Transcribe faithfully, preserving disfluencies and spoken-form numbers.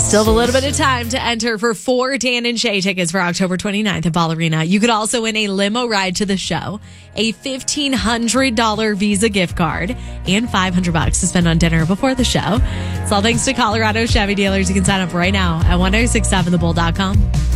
Still have a little bit of time to enter for four Dan and Shay tickets for October twenty-ninth at Ball Arena. You could also win a limo ride to the show, a fifteen hundred dollars Visa gift card, and five hundred bucks to spend on dinner before the show. It's all thanks to Colorado Chevy dealers. You can sign up right now at ten sixty-seven the bull dot com.